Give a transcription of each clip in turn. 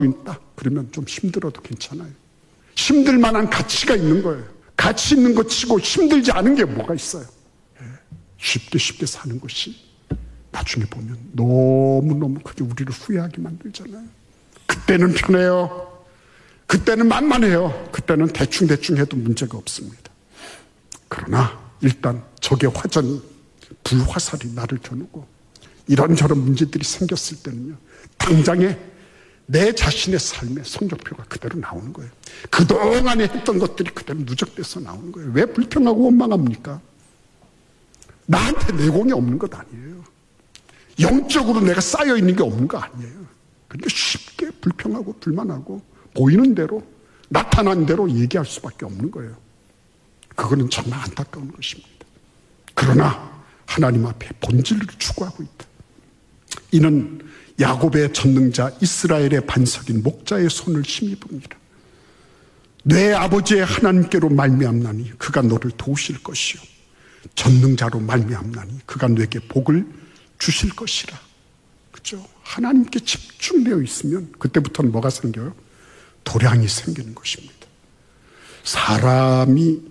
있다. 그러면 좀 힘들어도 괜찮아요. 힘들 만한 가치가 있는 거예요. 가치 있는 것 치고 힘들지 않은 게 뭐가 있어요. 쉽게 사는 것이 나중에 보면 너무너무 크게 우리를 후회하게 만들잖아요. 그때는 편해요. 그때는 만만해요. 그때는 대충 해도 문제가 없습니다. 그러나 일단 적의 화전이, 불화살이 나를 겨누고 이런저런 문제들이 생겼을 때는요, 당장에 내 자신의 삶의 성적표가 그대로 나오는 거예요. 그동안에 했던 것들이 그대로 누적돼서 나오는 거예요. 왜 불평하고 원망합니까? 나한테 내공이 없는 것 아니에요. 영적으로 내가 쌓여있는 게 없는 거 아니에요. 그러니까 쉽게 불평하고 불만하고 보이는 대로, 나타난 대로 얘기할 수밖에 없는 거예요. 그거는 정말 안타까운 것입니다. 그러나 하나님 앞에 본질을 추구하고 있다. 이는 야곱의 전능자 이스라엘의 반석인 목자의 손을 힘입습니다. 내 아버지의 하나님께로 말미암나니 그가 너를 도우실 것이요 전능자로 말미암나니 그가 내게 복을 주실 것이라. 그죠? 하나님께 집중되어 있으면 그때부터는 뭐가 생겨요? 도량이 생기는 것입니다. 사람이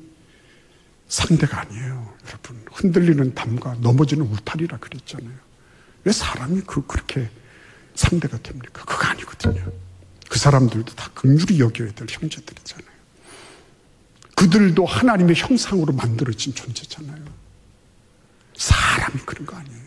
상대가 아니에요. 여러분, 흔들리는 담과 넘어지는 울타리라 그랬잖아요. 왜 사람이 그렇게 상대가 됩니까? 그거 아니거든요. 그 사람들도 다 긍휼히 여겨야 될 형제들이잖아요. 그들도 하나님의 형상으로 만들어진 존재잖아요. 사람이 그런 거 아니에요.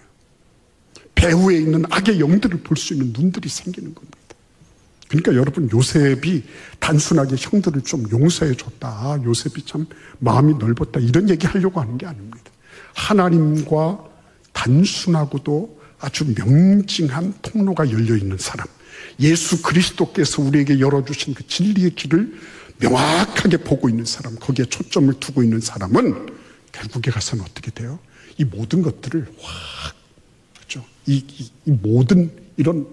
배후에 있는 악의 영들을 볼 수 있는 눈들이 생기는 겁니다. 그러니까 여러분, 요셉이 단순하게 형들을 좀 용서해 줬다, 요셉이 참 마음이 넓었다, 이런 얘기 하려고 하는 게 아닙니다. 하나님과 단순하고도 아주 명징한 통로가 열려있는 사람, 예수 그리스도께서 우리에게 열어주신 그 진리의 길을 명확하게 보고 있는 사람, 거기에 초점을 두고 있는 사람은 결국에 가서는 어떻게 돼요? 이 모든 것들을 확, 그렇죠? 이 모든 이런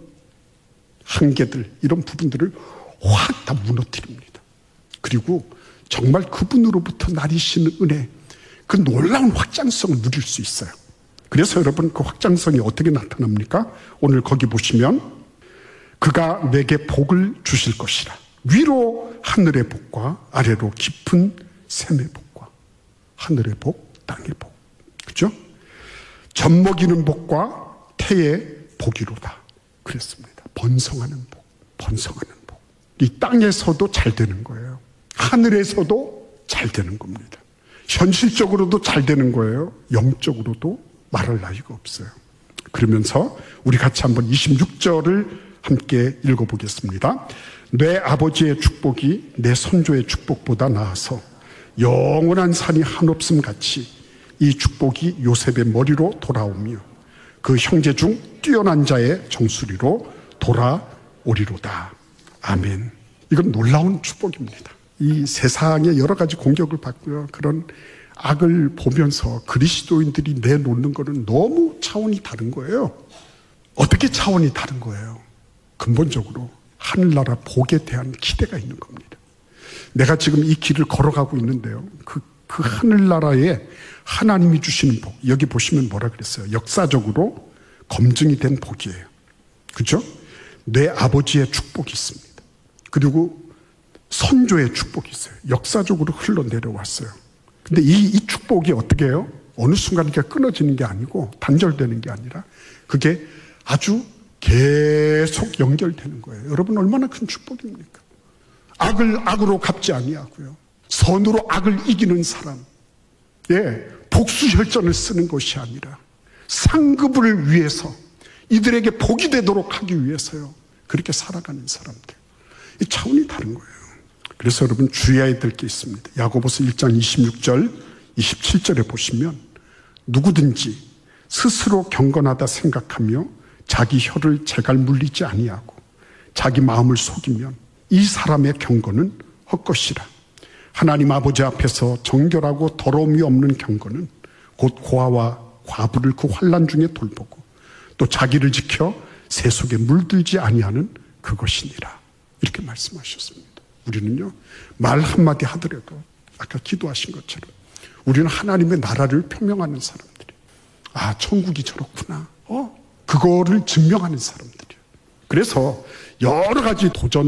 한계들, 이런 부분들을 확 다 무너뜨립니다. 그리고 정말 그분으로부터 나리시는 은혜, 그 놀라운 확장성을 누릴 수 있어요. 그래서 여러분, 그 확장성이 어떻게 나타납니까? 오늘 거기 보시면 그가 내게 복을 주실 것이라. 위로 하늘의 복과 아래로 깊은 샘의 복과, 하늘의 복, 땅의 복, 그렇죠? 젖먹이는 복과 태의 복이로다 그랬습니다. 번성하는 복, 번성하는 복. 이 땅에서도 잘 되는 거예요. 하늘에서도 잘 되는 겁니다. 현실적으로도 잘 되는 거예요. 영적으로도 말할 나위가 없어요. 그러면서 우리 같이 한번 26절을 함께 읽어보겠습니다. 내 아버지의 축복이 내 선조의 축복보다 나아서 영원한 산이 한없음 같이 이 축복이 요셉의 머리로 돌아오며 그 형제 중 뛰어난 자의 정수리로 돌아오리로다. 아멘. 이건 놀라운 축복입니다. 이 세상의 여러 가지 공격을 받고요, 그런 악을 보면서 그리스도인들이 내놓는 거는 너무 차원이 다른 거예요. 어떻게 차원이 다른 거예요? 근본적으로 하늘나라 복에 대한 기대가 있는 겁니다. 내가 지금 이 길을 걸어가고 있는데요, 그 하늘나라에 하나님이 주시는 복, 여기 보시면 뭐라 그랬어요? 역사적으로 검증이 된 복이에요. 그렇죠? 내 아버지의 축복이 있습니다. 그리고 선조의 축복이 있어요. 역사적으로 흘러내려왔어요. 근데 이 축복이 어떻게 해요? 어느 순간 이게 끊어지는 게 아니고 단절되는 게 아니라 그게 아주 계속 연결되는 거예요. 여러분, 얼마나 큰 축복입니까? 악을 악으로 갚지 아니하고요, 선으로 악을 이기는 사람, 복수혈전을 쓰는 것이 아니라 상급을 위해서, 이들에게 복이 되도록 하기 위해서요, 그렇게 살아가는 사람들. 이 차원이 다른 거예요. 그래서 여러분, 주의해야 될 게 있습니다. 야고보서 1장 26절 27절에 보시면 누구든지 스스로 경건하다 생각하며 자기 혀를 제갈 물리지 아니하고 자기 마음을 속이면 이 사람의 경건은 헛것이라. 하나님 아버지 앞에서 정결하고 더러움이 없는 경건은 곧 고아와 과부를 그 환난 중에 돌보고 또 자기를 지켜 세속에 물들지 아니하는 그것이니라. 이렇게 말씀하셨습니다. 우리는요, 말 한마디 하더라도 아까 기도하신 것처럼 우리는 하나님의 나라를 표명하는 사람들이에요. 아, 천국이 저렇구나. 그거를 증명하는 사람들이에요. 그래서 여러 가지 도전